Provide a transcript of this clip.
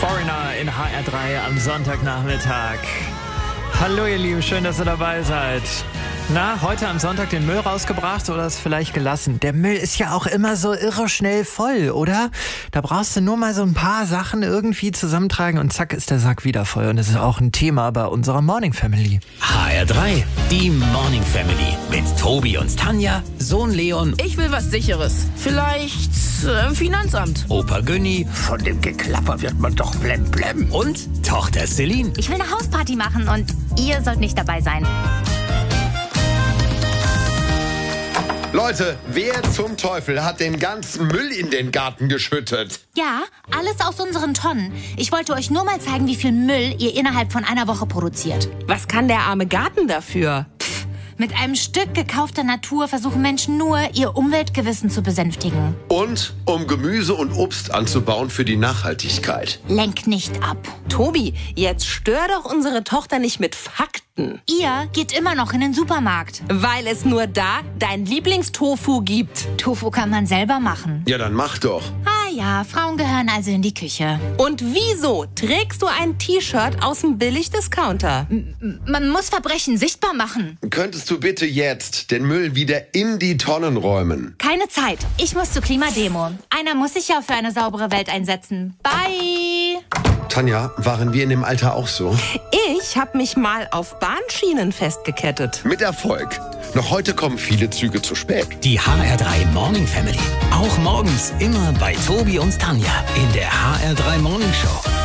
Foreigner in HR3 am Sonntagnachmittag. Hallo ihr Lieben, schön, dass ihr dabei seid. Na, heute am Sonntag den Müll rausgebracht oder es vielleicht gelassen? Der Müll ist ja auch immer so irre schnell voll, oder? Da brauchst du nur mal so ein paar Sachen irgendwie zusammentragen und zack ist der Sack wieder voll. Und das ist auch ein Thema bei unserer Morning Family. HR3, die Morning Family mit Tobi und Tanja, Sohn Leon. Ich will was Sicheres. Vielleicht Finanzamt. Opa Günni. Von dem Geklapper wird man doch blemblem. Und Tochter Celine. Ich will eine Hausparty machen und ihr sollt nicht dabei sein. Leute, wer zum Teufel hat den ganzen Müll in den Garten geschüttet? Ja, alles aus unseren Tonnen. Ich wollte euch nur mal zeigen, wie viel Müll ihr innerhalb von einer Woche produziert. Was kann der arme Garten dafür? Mit einem Stück gekaufter Natur versuchen Menschen nur, ihr Umweltgewissen zu besänftigen. Und um Gemüse und Obst anzubauen für die Nachhaltigkeit. Lenk nicht ab. Tobi, jetzt stör doch unsere Tochter nicht mit Fakten. Ihr geht immer noch in den Supermarkt. Weil es nur da dein Lieblingstofu gibt. Tofu kann man selber machen. Ja, dann mach doch. Ah ja, Frauen gehören also in die Küche. Und wieso trägst du ein T-Shirt aus dem Billigdiscounter? Man muss Verbrechen sichtbar machen. Könntest du bitte jetzt den Müll wieder in die Tonnen räumen? Keine Zeit. Ich muss zur Klimademo. Einer muss sich ja für eine saubere Welt einsetzen. Bye! Tanja, waren wir in dem Alter auch so? Ich habe mich mal auf Bahnschienen festgekettet. Mit Erfolg. Noch heute kommen viele Züge zu spät. Die HR3 Morning Family. Auch morgens immer bei Tobi und Tanja in der HR3 Morning Show.